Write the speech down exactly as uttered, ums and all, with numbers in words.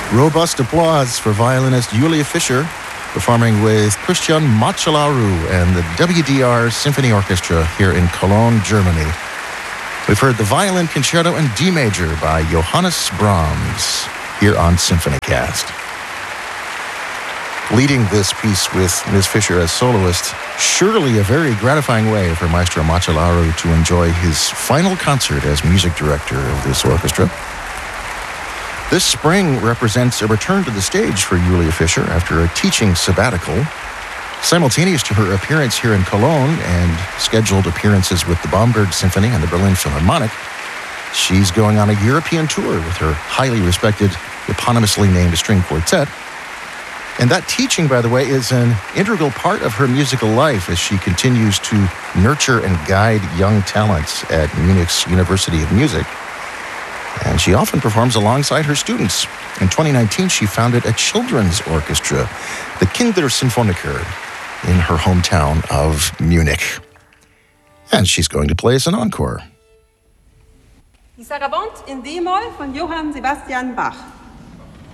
Robust applause for violinist Julia Fischer, performing with Christian Macellaro and the W D R Symphony Orchestra here in Cologne, Germany. We've heard the Violin Concerto in D major by Johannes Brahms here on SymphonyCast. Leading this piece with Miz Fischer as soloist, surely a very gratifying way for Maestro Macellaro to enjoy his final concert as music director of this orchestra. This spring represents a return to the stage for Julia Fischer after a teaching sabbatical. Simultaneous to her appearance here in Cologne and scheduled appearances with the Bamberg Symphony and the Berlin Philharmonic, she's going on a European tour with her highly respected, eponymously named string quartet. And that teaching, by the way, is an integral part of her musical life as she continues to nurture and guide young talents at Munich's University of Music. And she often performs alongside her students. In twenty nineteen, she founded a children's orchestra, the Kindersinfoniker, in her hometown of Munich. And she's going to play us an encore. Die Sarabande in D-Moll von Johann Sebastian Bach.